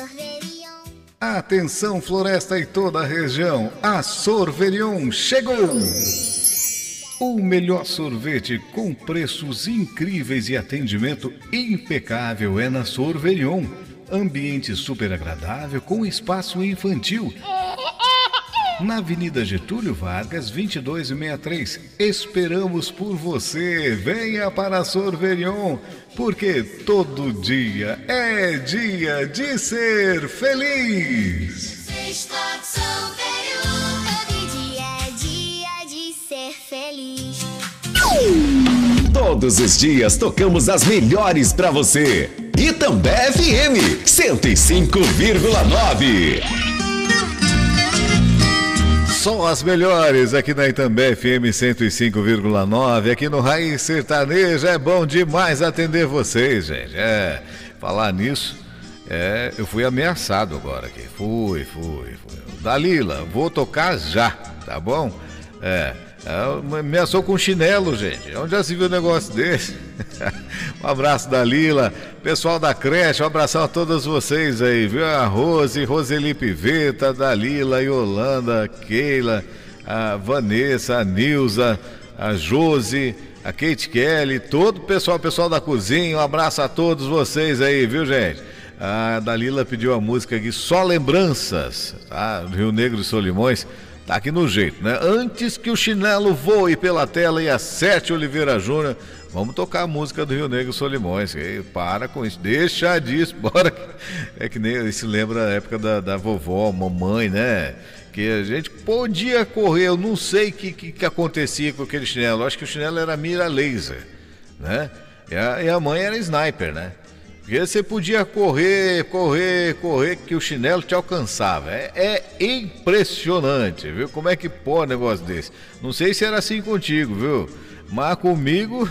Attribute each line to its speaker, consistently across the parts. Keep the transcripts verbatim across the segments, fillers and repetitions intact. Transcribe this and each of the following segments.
Speaker 1: Atenção, Floresta e toda a região, a Sorverion chegou! O melhor sorvete com preços incríveis e atendimento impecável é na Sorverion. Ambiente super agradável com espaço infantil. Na Avenida Getúlio Vargas, vinte e dois sessenta e três. Esperamos por você. Venha para a Sorverion, porque todo dia é dia de ser feliz.
Speaker 2: Todos os dias tocamos as melhores pra você. Itambé F M cento e cinco vírgula nove.
Speaker 1: Só as melhores aqui na Itambé F M cento e cinco vírgula nove, aqui no Raiz Sertaneja. É bom demais atender vocês, gente. É, falar nisso, é, eu fui ameaçado agora aqui. Fui, fui, fui. Dalila, vou tocar já, tá bom? É. É, ameaçou com chinelo, gente. Onde já se viu um negócio desse? Um abraço da Lila, pessoal da creche, um abração a todas vocês aí, viu? A Rose, Roseli Piveta, Dalila, Yolanda, Keila, a Vanessa, a Nilza, a Josi, a Kate Kelly, todo o pessoal, pessoal da cozinha, um abraço a todos vocês aí, viu, gente? A Dalila pediu a música aqui, Só Lembranças, tá? Do Rio Negro e Solimões. Tá aqui no jeito, né? Antes que o chinelo voe pela tela e acerte Oliveira Júnior, vamos tocar a música do Rio Negro Solimões. E para com isso, deixa disso, bora. É que nem se lembra a época da, da vovó, mamãe, né? Que a gente podia correr, eu não sei o que, que, que acontecia com aquele chinelo. Eu acho que o chinelo era mira laser, né? E a, e a mãe era sniper, né? Porque você podia correr, correr, correr, que o chinelo te alcançava. É, é impressionante, viu? Como é que pode um negócio desse? Não sei se era assim contigo, viu? Mas comigo,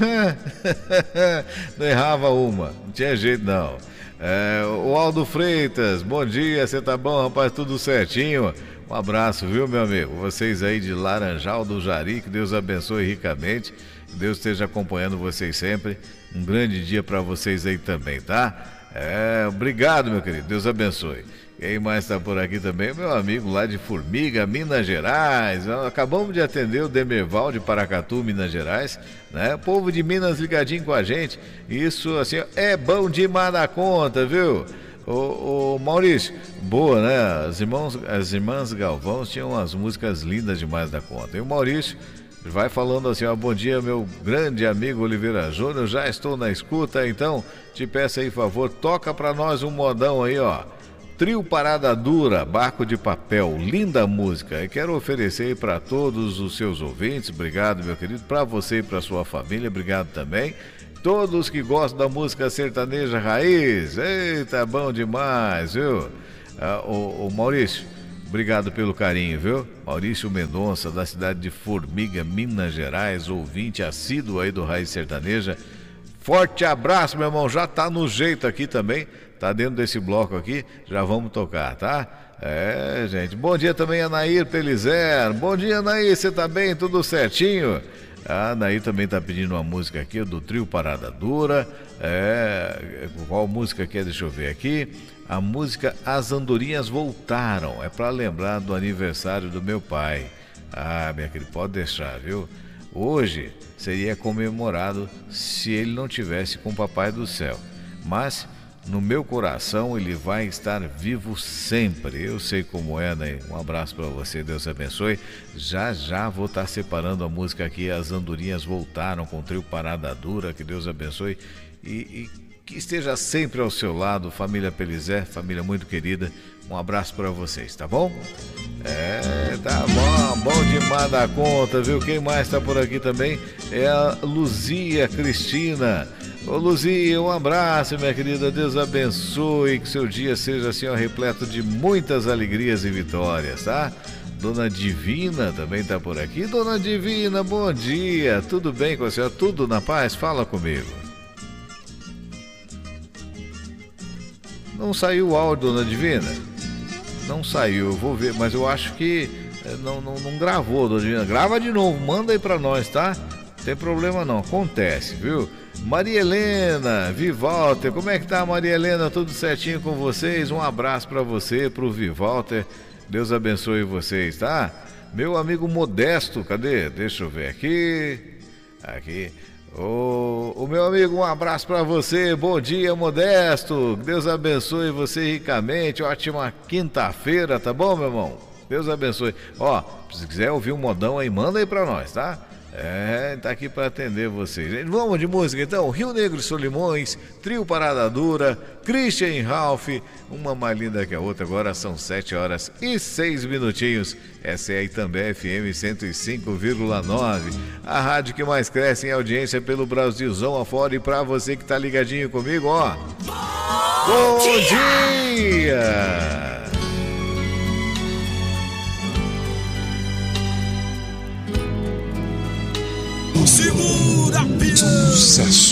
Speaker 1: não errava uma. Não tinha jeito, não. É, o Aldo Freitas, bom dia, você tá bom, rapaz? Tudo certinho? Um abraço, viu, meu amigo? Vocês aí de Laranjal do Jari, que Deus abençoe ricamente. Que Deus esteja acompanhando vocês sempre. Um grande dia para vocês aí também, tá? É, obrigado, meu querido. Deus abençoe. Quem mais está por aqui também? Meu amigo lá de Formiga, Minas Gerais. Acabamos de atender o Demerval de Paracatu, Minas Gerais, né? O povo de Minas ligadinho com a gente. Isso, assim, é bom demais da conta, viu? Ô, ô Maurício, boa, né? As, irmãos, as irmãs Galvão tinham umas músicas lindas demais da conta. E o Maurício vai falando assim, ó, bom dia, meu grande amigo Oliveira Júnior, já estou na escuta, então te peço aí, favor, toca pra nós um modão aí, ó. Trio Parada Dura, Barco de Papel, linda música. Eu quero oferecer aí pra todos os seus ouvintes, obrigado, meu querido, pra você e pra sua família, obrigado também. Todos que gostam da música sertaneja raiz, eita, bom demais, viu? Ah, o, o Maurício, obrigado pelo carinho, viu? Maurício Mendonça, da cidade de Formiga, Minas Gerais, ouvinte assíduo aí do Raiz Sertaneja. Forte abraço, meu irmão, já tá no jeito aqui também, tá dentro desse bloco aqui, já vamos tocar, tá? É, gente, bom dia também a Nair Pelizer, bom dia, Nair, você tá bem? Tudo certinho? A Nair também tá pedindo uma música aqui do Trio Parada Dura, é, qual música que é? Deixa eu ver aqui. A música As Andorinhas Voltaram, é para lembrar do aniversário do meu pai. Ah, minha querida, pode deixar, viu? Hoje seria comemorado se ele não tivesse com o Papai do Céu. Mas no meu coração ele vai estar vivo sempre. Eu sei como é, né? Um abraço para você, Deus abençoe. Já já vou estar separando a música aqui, As Andorinhas Voltaram, com o Trio Parada Dura, que Deus abençoe. E... e que esteja sempre ao seu lado, família Pelizé, família muito querida. Um abraço para vocês, tá bom? É, tá bom, bom demais da conta, viu? Quem mais tá por aqui também é a Luzia Cristina. Ô Luzia, um abraço, minha querida, Deus abençoe, que seu dia seja assim, ó, repleto de muitas alegrias e vitórias, tá? Dona Divina também tá por aqui. Dona Divina, bom dia, tudo bem com a senhora? Tudo na paz? Fala comigo. Não saiu o áudio, Dona Divina? Não saiu, eu vou ver, mas eu acho que não, não, não gravou, Dona Divina. Grava de novo, manda aí pra nós, tá? Não tem problema não, acontece, viu? Maria Helena, Vivalter, como é que tá, Maria Helena? Tudo certinho com vocês? Um abraço para você, pro Vivalter. Deus abençoe vocês, tá? Meu amigo Modesto, cadê? Deixa eu ver aqui. Aqui. O, o meu amigo, um abraço para você. Bom dia, Modesto. Deus abençoe você ricamente. Ótima quinta-feira, tá bom, meu irmão? Deus abençoe. Ó, se quiser ouvir um modão aí, manda aí pra nós, tá? É, tá aqui para atender vocês. Vamos de música então? Rio Negro e Solimões, Trio Parada Dura, Christian Ralph, uma mais linda que a outra. Agora são sete horas e seis minutinhos. Essa é a Itambé F M cento e cinco vírgula nove, a rádio que mais cresce em audiência pelo Brasilzão afora. E pra você que tá ligadinho comigo, ó, bom, bom dia! dia!
Speaker 3: Segura, Sucesso.